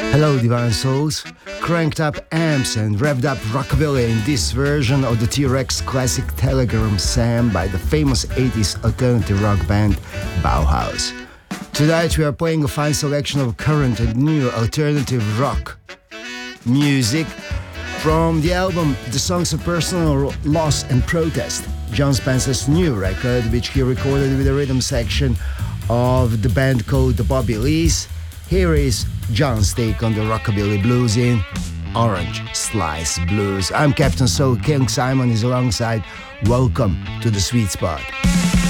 Hello, Divine Souls. Cranked up amps and revved up rockabilly in this version of the T-Rex classic Telegram Sam by the famous 80s alternative rock band Bauhaus. Tonight we are playing a fine selection of current and new alternative rock music from the album The Songs of Personal Loss and Protest, John Spencer's new record, which he recorded with the rhythm section of the band called the Bobby Lees. Here is John's take on the rockabilly blues in Orange Slice Blues. I'm Captain Soul. King Simon is alongside. Welcome to the Sweet Spot.